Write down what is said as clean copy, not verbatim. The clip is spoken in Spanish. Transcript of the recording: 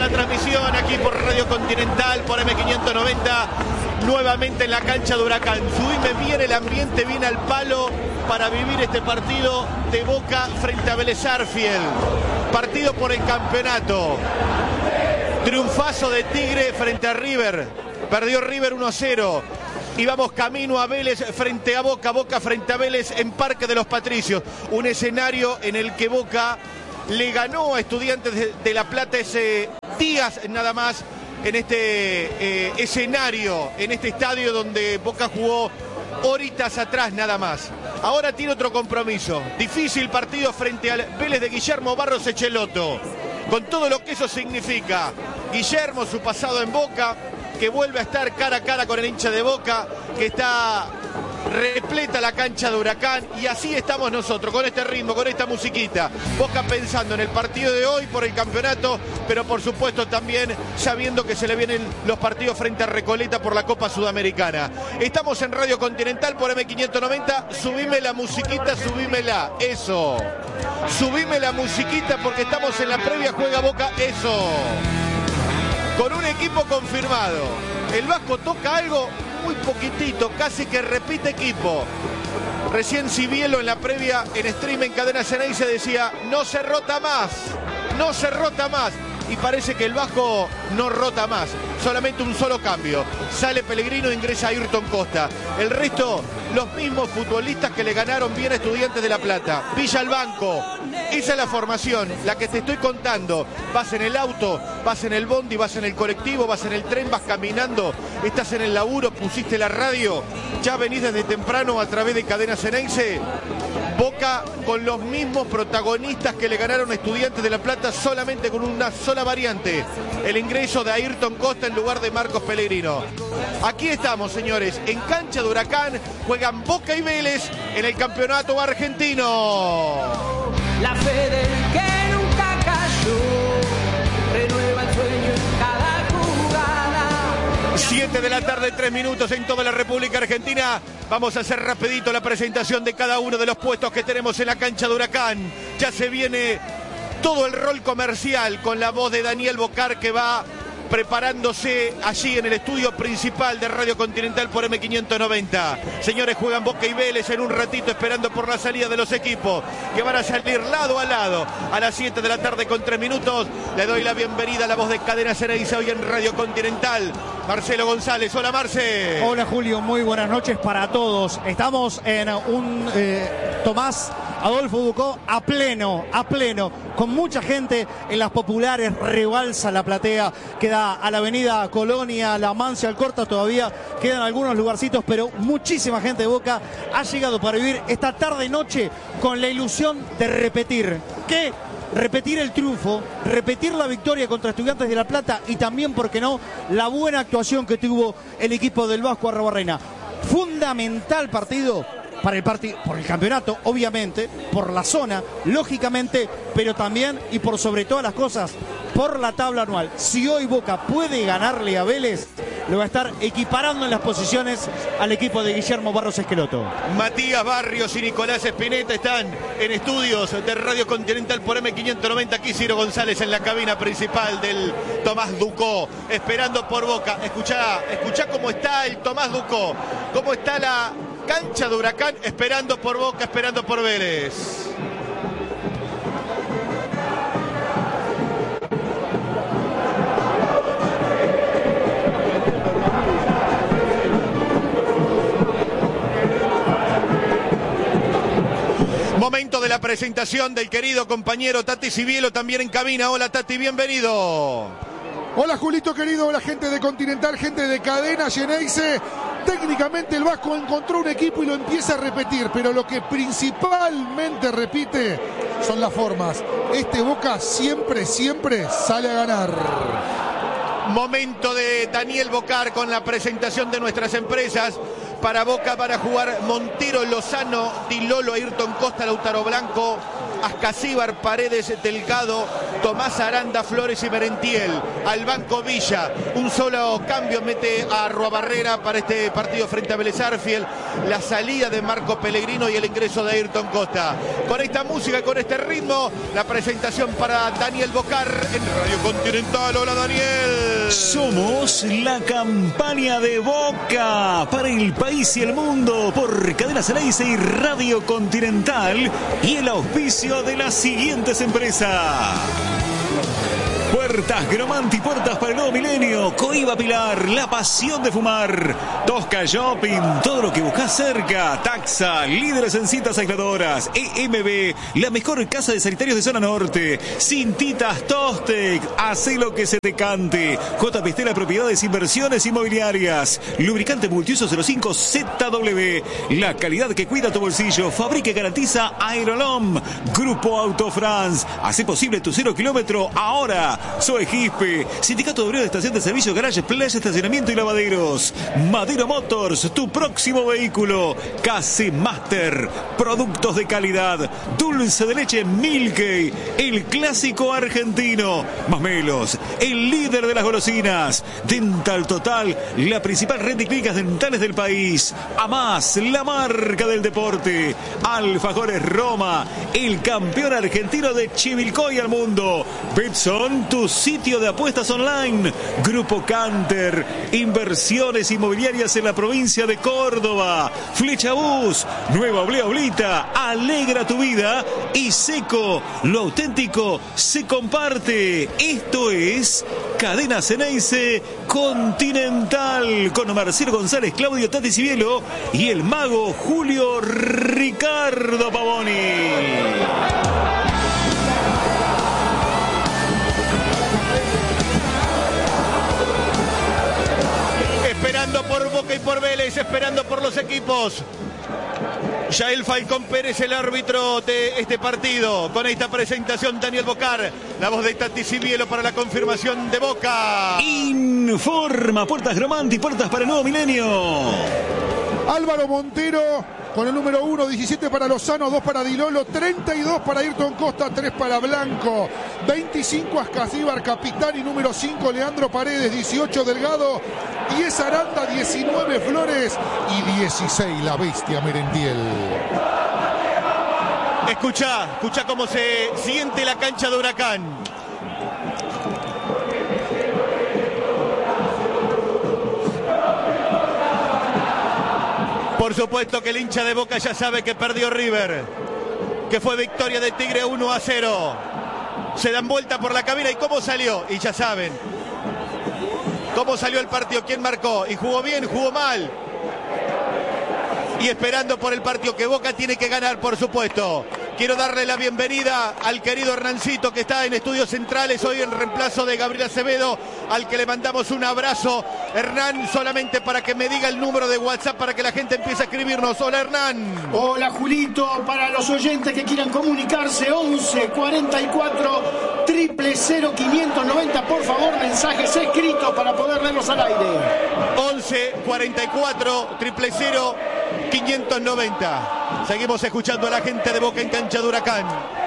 transmisión aquí por Radio Continental, por M590, nuevamente en la cancha de Huracán. Subime bien el ambiente, bien al palo para vivir este partido de Boca frente a Vélez Sarsfield. Partido por el campeonato. Triunfazo de Tigre frente a River. Perdió River 1-0. Y vamos camino a Vélez frente a Boca, Boca frente a Vélez en Parque de los Patricios. Un escenario en el que Boca le ganó a Estudiantes de La Plata ese días nada más en este escenario, en este estadio donde Boca jugó horitas atrás nada más. Ahora tiene otro compromiso. Difícil partido frente al Vélez de Guillermo Barros Echelotto. Con todo lo que eso significa. Guillermo, su pasado en Boca, que vuelve a estar cara a cara con el hincha de Boca, que está repleta la cancha de Huracán, y así estamos nosotros, con este ritmo, con esta musiquita. Boca pensando en el partido de hoy por el campeonato, pero por supuesto también sabiendo que se le vienen los partidos frente a Recoleta por la Copa Sudamericana. Estamos en Radio Continental por M590, subime la musiquita, subímela, eso. Subime la musiquita porque estamos en la previa, juega Boca, eso. Con un equipo confirmado. El Vasco toca algo muy poquitito, casi que repite equipo. Recién Cibielo en la previa en stream en Cadena Ceneice decía, no se rota más, no se rota más. Y parece que el Vasco no rota más, solamente un solo cambio. Sale Pellegrino, ingresa Ayrton Costa. El resto, los mismos futbolistas que le ganaron bien a Estudiantes de La Plata. Villa al banco. Esa es la formación, la que te estoy contando. Vas en el auto, vas en el bondi, vas en el colectivo, vas en el tren, vas caminando, estás en el laburo, pusiste la radio, ya venís desde temprano a través de Cadena Ceneice. Boca con los mismos protagonistas que le ganaron a Estudiantes de La Plata, solamente con una sola variante, el ingreso de Ayrton Costa en lugar de Marcos Pellegrino. Aquí estamos, señores, en cancha de Huracán, juegan Boca y Vélez en el campeonato argentino. La fe del que nunca cayó, renueva el sueño en cada jugada. 7 de la tarde, 3 minutos en toda la República Argentina. Vamos a hacer rapidito la presentación de cada uno de los puestos que tenemos en la cancha de Huracán. Ya se viene todo el rol comercial con la voz de Daniel Bocar, que va preparándose allí en el estudio principal de Radio Continental por M590. Señores, juegan Boca y Vélez en un ratito, esperando por la salida de los equipos que van a salir lado a lado a las 7 de la tarde con 3 minutos. Le doy la bienvenida a la voz de Cadena Ceneice hoy en Radio Continental, Marcelo González. Hola, Marce. Hola, Julio, muy buenas noches para todos. Estamos en un Tomás Adolfo Ducó a pleno, con mucha gente en las populares, rebalsa la platea que da a la avenida Colonia, La Mancia, Alcorta, todavía quedan algunos lugarcitos, pero muchísima gente de Boca ha llegado para vivir esta tarde-noche con la ilusión de repetir. ¿Qué? Repetir el triunfo, repetir la victoria contra Estudiantes de La Plata y también, ¿por qué no?, la buena actuación que tuvo el equipo del Vasco Arrobarrena. Fundamental partido por el campeonato, obviamente, por la zona, lógicamente, pero también y por sobre todas las cosas, por la tabla anual. Si hoy Boca puede ganarle a Vélez, lo va a estar equiparando en las posiciones al equipo de Guillermo Barros Echelotto. Matías Barrios y Nicolás Espineta están en estudios de Radio Continental por M590. Aquí Ciro González en la cabina principal del Tomás Ducó, esperando por Boca. Escuchá cómo está el Tomás Ducó, cómo está la cancha de Huracán, esperando por Boca, esperando por Vélez. Momento de la presentación del querido compañero Tati Cibielo, también en cabina. Hola, Tati, bienvenido. Hola, Julito querido, hola gente de Continental, gente de Cadena Ceneice. Técnicamente el Vasco encontró un equipo y lo empieza a repetir, pero lo que principalmente repite son las formas. Este Boca siempre sale a ganar. Momento de Daniel Bocar con la presentación de nuestras empresas. Para Boca van a jugar Montero, Lozano, Di Lolo, Ayrton Costa, Lautaro Blanco, Ascasíbar, Paredes, Delgado, Tomás Aranda, Flores y Merentiel. Al banco Villa, un solo cambio, mete a Arruabarrena para este partido frente a Vélez Sarsfield. la salida de Marco Pellegrino y el ingreso de Ayrton Costa. Con esta música, con este ritmo, la presentación para Daniel Bocar en Radio Continental. Hola, Daniel. Somos la campaña de Boca para el país y el mundo por Cadena Ceneice y Radio Continental y el auspicio de las siguientes empresas. Puertas Gromanti, puertas para el nuevo milenio. Coiba Pilar, la pasión de fumar. Tosca Shopping, todo lo que buscas cerca. Taxa, líderes en cintas aisladoras. EMB, la mejor casa de sanitarios de zona norte. Cintitas Tostec, hace lo que se te cante. JP Estela, propiedades, inversiones inmobiliarias. Lubricante multiuso 05 ZW, la calidad que cuida tu bolsillo. Fabrica y garantiza Aerolom. Grupo Auto France, hace posible tu 0 kilómetro ahora. Zoe Gispe, Sindicato Obrero de Estación de Servicio, Garage, Playa, Estacionamiento y Lavaderos. Madero Motors, tu próximo vehículo. Case Master, productos de calidad. Dulce de leche Milkey, el clásico argentino. Masmelos, el líder de las golosinas. Dental Total, la principal red de clínicas dentales del país. Amás, la marca del deporte. Alfajores Roma, el campeón argentino de Chivilcoy al mundo. Betson, tu sitio de apuestas online. Grupo Canter, inversiones inmobiliarias en la provincia de Córdoba. Flecha Bus, Nueva Oblea Oblita, alegra tu vida. Y Seco, lo auténtico se comparte. Esto es Cadena Ceneice Continental con Marcelo González, Claudio Tati Cibielo y el mago Julio Ricardo Pavoni. Esperando por Boca y por Vélez, esperando por los equipos. Yael Falcón Pérez, el árbitro de este partido. Con esta presentación, Daniel Bocar, la voz de Tati Cibielo para la confirmación de Boca. Informa Puertas Gromanti, puertas para el nuevo milenio. Álvaro Montero con el número 1, 17 para Lozano, 2 para Dilolo, 32 para Ayrton Costa, 3 para Blanco, 25 Ascasíbar, capitán, y número 5 Leandro Paredes, 18 Delgado, 10 Aranda, 19 Flores y 16 la bestia Merentiel. Escucha cómo se siente la cancha de Huracán. Por supuesto que el hincha de Boca ya sabe que perdió River, que fue victoria de Tigre 1-0. Se dan vuelta por la cabina y cómo salió, y ya saben cómo salió el partido, quién marcó, y jugó bien, jugó mal. Y esperando por el partido que Boca tiene que ganar, por supuesto. Quiero darle la bienvenida al querido Hernancito, que está en Estudios Centrales hoy en reemplazo de Gabriel Acevedo, al que le mandamos un abrazo. Hernán, solamente para que me diga el número de WhatsApp para que la gente empiece a escribirnos. Hola, Hernán. Hola, Julito. Para los oyentes que quieran comunicarse, 11 44 000 590, por favor, mensajes escritos para poder leerlos al aire. 11 44 000 590. Seguimos escuchando a la gente de Boca en cancha de Huracán.